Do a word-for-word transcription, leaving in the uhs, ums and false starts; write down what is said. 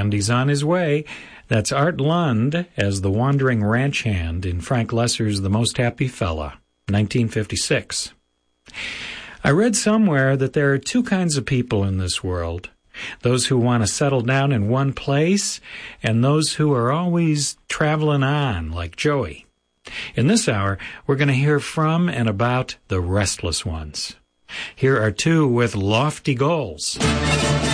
and he's on his way. That's Art Lund as the wandering ranch hand in Frank Loesser's The Most Happy Fella, nineteen fifty-six. I read somewhere that there are two kinds of people in this world. Those who want to settle down in one place, and those who are always traveling on, like Joey. In this hour, we're going to hear from and about the restless ones. Here are two with lofty goals.